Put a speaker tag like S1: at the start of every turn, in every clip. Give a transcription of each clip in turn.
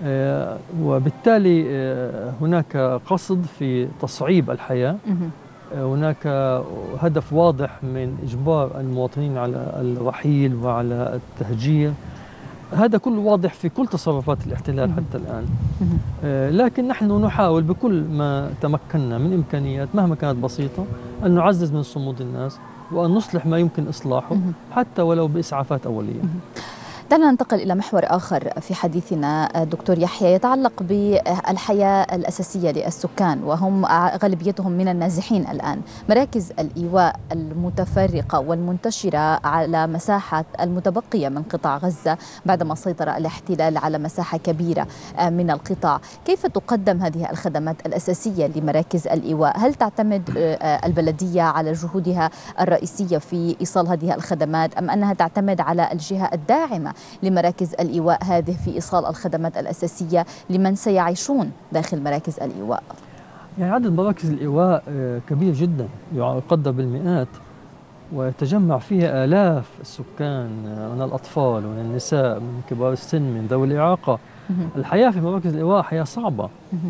S1: وبالتالي هناك قصد في تصعيب الحياة. هناك هدف واضح من إجبار المواطنين على الرحيل وعلى التهجير. هذا كله واضح في كل تصرفات الاحتلال حتى الآن. لكن نحن نحاول بكل ما تمكنا من إمكانيات مهما كانت بسيطة أن نعزز من صمود الناس وأن نصلح ما يمكن إصلاحه حتى ولو بإسعافات أولية.
S2: دعنا ننتقل إلى محور آخر في حديثنا دكتور يحيى، يتعلق بالحياة الأساسية للسكان وهم غالبيتهم من النازحين الآن. مراكز الإيواء المتفرقة والمنتشرة على مساحة المتبقية من قطاع غزة بعدما سيطر الاحتلال على مساحة كبيرة من القطاع، كيف تقدم هذه الخدمات الأساسية لمراكز الإيواء؟ هل تعتمد البلدية على جهودها الرئيسية في إيصال هذه الخدمات أم أنها تعتمد على الجهة الداعمة لمراكز الإيواء هذه في إيصال الخدمات الأساسية لمن سيعيشون داخل مراكز الإيواء؟
S1: يعني عدد مراكز الإيواء كبير جدا، يقدر بالمئات، ويتجمع فيها آلاف السكان من الأطفال ومن النساء من كبار السن من ذوي الإعاقة. الحياة في مراكز الإيواء حياة صعبة،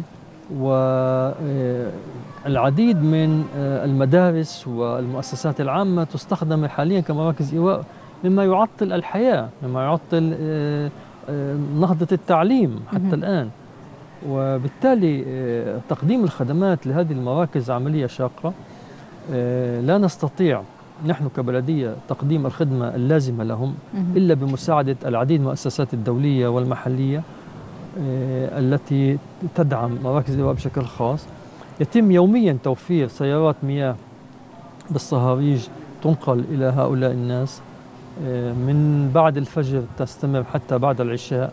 S1: والعديد من المدارس والمؤسسات العامة تستخدم حاليا كمراكز إيواء، مما يعطل الحياة، مما يعطل نهضة التعليم حتى الآن. وبالتالي تقديم الخدمات لهذه المراكز عملية شاقة. لا نستطيع نحن كبلدية تقديم الخدمة اللازمة لهم إلا بمساعدة العديد من المؤسسات الدولية والمحلية التي تدعم مراكز الإيواء بشكل خاص. يتم يوميا توفير سيارات مياه بالصهاريج تنقل إلى هؤلاء الناس من بعد الفجر تستمر حتى بعد العشاء،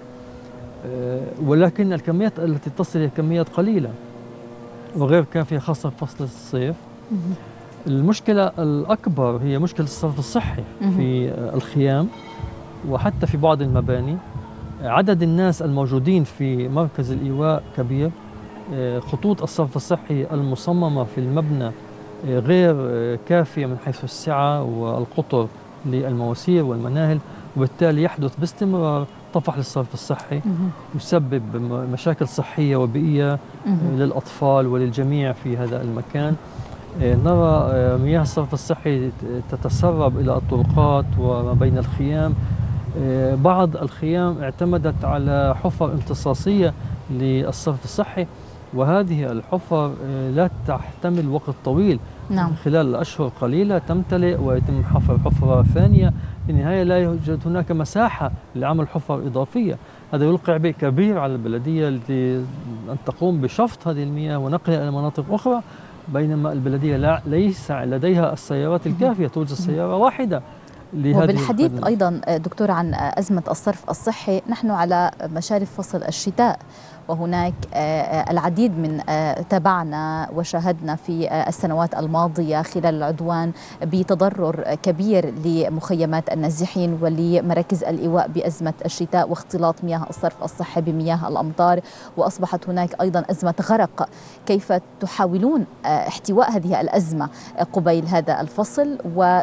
S1: ولكن الكميات التي تصل هي كميات قليلة وغير كافية خاصة في فصل الصيف. المشكلة الأكبر هي مشكلة الصرف الصحي في الخيام وحتى في بعض المباني. عدد الناس الموجودين في مركز الإيواء كبير. خطوط الصرف الصحي المصممة في المبنى غير كافية من حيث السعة والقطر للمواسير والمناهل، وبالتالي يحدث باستمرار طفح للصرف الصحي يسبب مشاكل صحية وبيئية للأطفال وللجميع في هذا المكان. نرى مياه الصرف الصحي تتسرب إلى الطرقات وما بين الخيام. بعض الخيام اعتمدت على حفر امتصاصية للصرف الصحي، وهذه الحفر لا تحتمل وقت طويل. خلال أشهر قليلة تمتلئ ويتم حفر حفرة ثانية. في النهاية لا يوجد هناك مساحة لعمل حفر إضافية. هذا يلقي عبء كبير على البلدية أن تقوم بشفط هذه المياه ونقلها إلى مناطق أخرى، بينما البلدية ليس لديها السيارات الكافية، توجد سيارة واحدة.
S2: وبالحديث أيضا دكتور عن أزمة الصرف الصحي، نحن على مشارف فصل الشتاء، وهناك العديد من تابعنا وشاهدنا في السنوات الماضية خلال العدوان بتضرر كبير لمخيمات النازحين ولمراكز الإيواء بأزمة الشتاء واختلاط مياه الصرف الصحي بمياه الأمطار، وأصبحت هناك أيضا أزمة غرق. كيف تحاولون احتواء هذه الأزمة قبيل هذا الفصل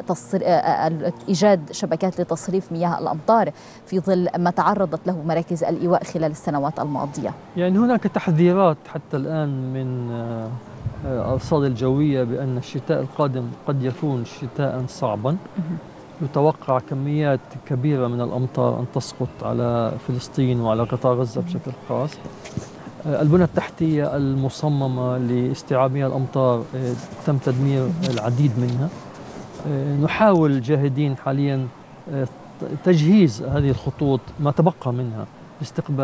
S2: وإيجاد شبكات لتصريف مياه الأمطار في ظل ما تعرضت له مراكز الإيواء خلال السنوات الماضية؟
S1: يعني هناك تحذيرات حتى الآن من الأرصاد الجوية بأن الشتاء القادم قد يكون شتاء صعبا. يتوقع كميات كبيرة من الأمطار أن تسقط على فلسطين وعلى قطاع غزة بشكل خاص. البنى التحتية المصممة لاستيعاب مياه الأمطار تم تدمير العديد منها. نحاول جاهدين حاليا تجهيز هذه الخطوط ما تبقى منها لاستقبال